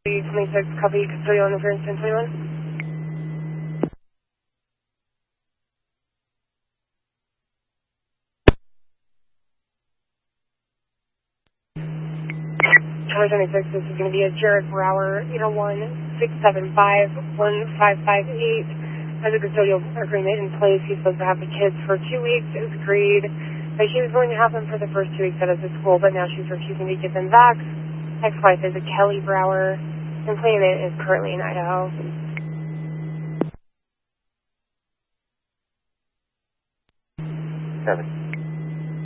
26, copy, custodial interference 1021. Charlie 26, this is going to be a Jared Brower, 801-675-1558. Has a custodial agreement in place. He's supposed to have the kids for 2 weeks. It was agreed that she was going to have them for the first 2 weeks out of the school, but now she's refusing to give them back. Ex-wife is a Kelly Brower, and claimant is currently in Idaho. 7.